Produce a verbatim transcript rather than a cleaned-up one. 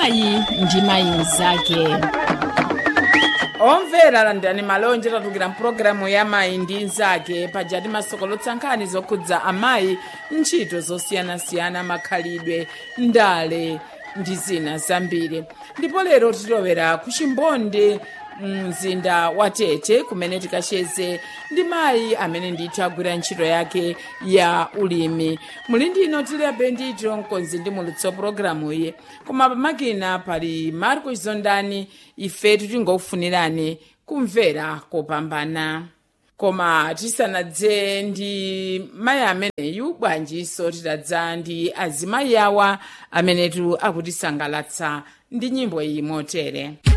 mayi ndi mayi mnzake. Omvera landani malonje tatukira mpulogalamu ya mayi ndi mnzake pajati masokolotsa nkhani zokhudza amayi ntchito zosiyanasiyana, makhalidwe, ndale ndi zina zambiri. Ndipo lero tilowera ku Chimbonde mzinda wa Tete kumene tikacheze ndi mayi amene ndithu agwira ntchito yake ya ulimi. Muli ndino tilibe ndithu mkonzi ndi mulutso programu iyi, koma pamakina pali Marco Zondani. Ife tingokufunirani kumvera kopambana. Koma tisanadze ndi mayi ameneyu bwanjiso titadza ndi azimayi awa amenetu akutisangalatsa ndi nyimbo iyi motere.